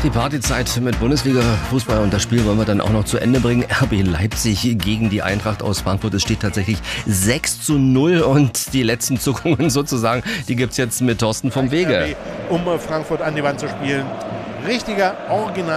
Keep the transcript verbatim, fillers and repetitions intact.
Die Partyzeit mit Bundesliga-Fußball und das Spiel wollen wir dann auch noch zu Ende bringen. R B Leipzig gegen die Eintracht aus Frankfurt. Es steht tatsächlich sechs zu null und die letzten Zuckungen sozusagen, die gibt's jetzt mit Thorsten vom Wege. Um Frankfurt an die Wand zu spielen. Richtiger Original.